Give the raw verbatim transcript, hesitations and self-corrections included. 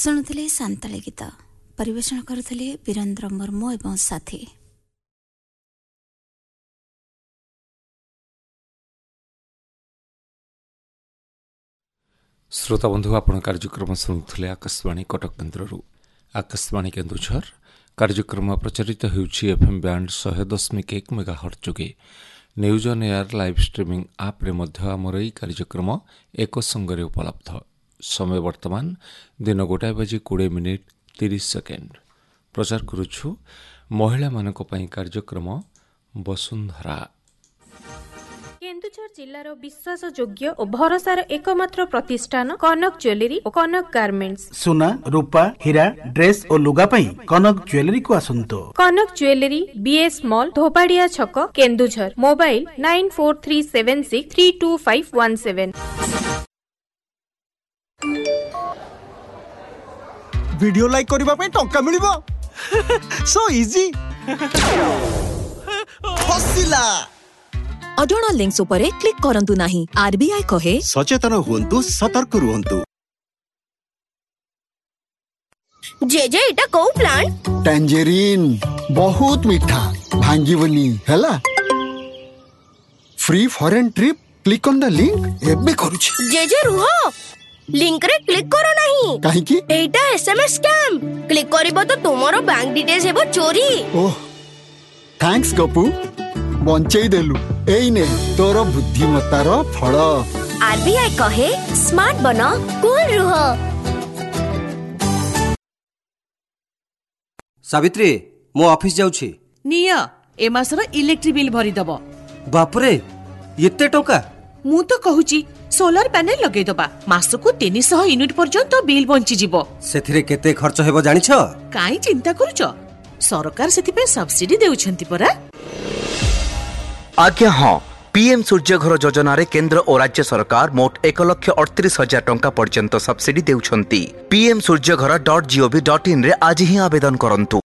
शुणुले सांताली गीत परिवेषण करुले वीरेन्द्र मुर्मू एवं साथी। श्रोता बंधु आपण कार्यक्रम शुणुले आकाशवाणी कटक केन्द्र आकाशवाणी केन्दुझर कार्यक्रम प्रचारित होउछि एफएम बैंड सौ दशमिक एक मेगाहर्ट्ज जोगे news on air live streaming आप रे मध्य आमर एई कार्यक्रम एक संगरे उपलब्ध। समय वर्तमान दिन गोटाए बजे कोड़े मिनिट तीस सेकेंड प्रचार करुछु महिला मानक पई कार्यक्रम वसुंधरा। केन्दुझर जिल्लार विश्वासयोग्य और भरोसार एकमात्र प्रतिष्ठान कनक ज्वेलरी और कनक गार्मेंट्स। सुना रूपा हीरा ड्रेस और लुगा पई कनक ज्वेलरी को आसंतो। कनक ज्वेलरी बीएस मॉल धोबाड़िया छक Keonjhar. Mobile nine four three seven six three to five one seven. Video like करबा पई टंका मिलिबो सो इजी हसिला अजणा लिंक्स उपरे क्लिक करंतु नाही। आरबीआई कहे सचेतन हुंतु सतर्क रुहंतु। जे जे एटा को प्लांट टैंजरीन बहुत मीठा भांगीबनी हैला free foreign trip click on the link एबे करूछि। जे जे रुहो लिंक रे क्लिक करो नहीं काहे की एटा एसएमएस स्कैम क्लिक करबो तो तुम्हारो बैंक डिटेल्स हेबो चोरी। ओह थैंक्स गपू बंचई देलु एई ने तोर बुद्धिमत्तार फल। आरबीआई कहे स्मार्ट बनो कूल रहो। सावित्री मो ऑफिस जाउछि निया ए मासर इलेक्ट्रिक बिल भरी दबो। बाप रे एते टका मु तो कहूची सोलर पैनल लगे दबा मासको तीन सौ यूनिट पर्यंत बिल बंची जिवो। सेथिरे केते खर्च हेबो जानिछो काई चिंता करूछो सरकार सेति पे सब्सिडी देउछंती परा। आज्ञा हाँ पीएम सूर्य घर योजना रे केंद्र और राज्य सरकार मोट एक लक्ष अड़तीस हजार टंका पर्यंत सब्सिडी देउछंती। पीएम सूर्य घर डॉट जीओवी डॉट इन रे आज ही आवेदन करंतु।